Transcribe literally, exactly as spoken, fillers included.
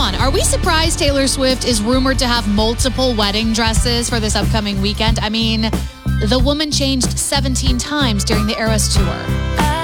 on. Are we surprised Taylor Swift is rumored to have multiple wedding dresses for this upcoming weekend? I mean, the woman changed seventeen times during the Eras tour.